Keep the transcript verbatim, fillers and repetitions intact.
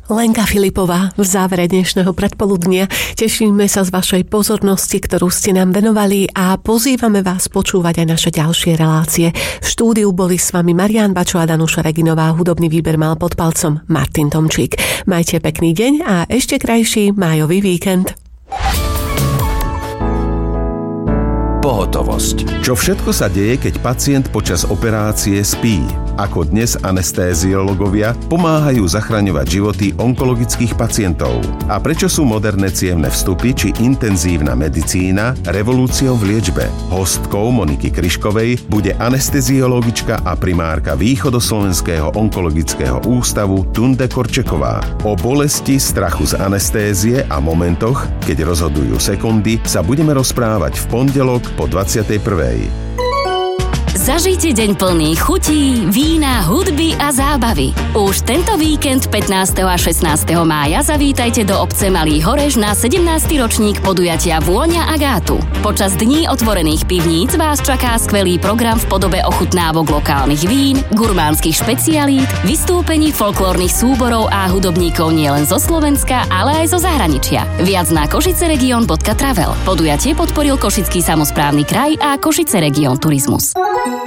Lenka Filipová v závere dnešného predpoludnia. Tešíme sa z vašej pozornosti, ktorú ste nám venovali a pozývame vás počúvať aj naše ďalšie relácie. V štúdiu boli s vami Marián Bačo a Danuša Reginová. Hudobný výber mal pod palcom Martin Tomčík. Majte pekný deň a ešte krajší májový víkend. Pohotovosť. Čo všetko sa deje, keď pacient počas operácie spí? Ako dnes anestéziológovia pomáhajú zachraňovať životy onkologických pacientov? A prečo sú moderné cievne vstupy či intenzívna medicína revolúciou v liečbe? Hostkou Moniky Kryškovej bude anesteziologička a primárka Východoslovenského onkologického ústavu Tunde Korčeková. O bolesti, strachu z anestézie a momentoch, keď rozhodujú sekundy, sa budeme rozprávať v pondelok po dvadsiatej prvej. Zažite deň plný chutí, vína, hudby a zábavy. Už tento víkend pätnásteho a šestnásteho mája zavítajte do obce Malý Horež na sedemnásty ročník podujatia Vôňa Agátu. Počas dní otvorených pivníc vás čaká skvelý program v podobe ochutnávok lokálnych vín, gurmánskych špecialít, vystúpení folklórnych súborov a hudobníkov nielen zo Slovenska, ale aj zo zahraničia. Viac na košiceregion bodka travel. Podujatie podporil Košický samosprávny kraj a Košice Region Turizmus.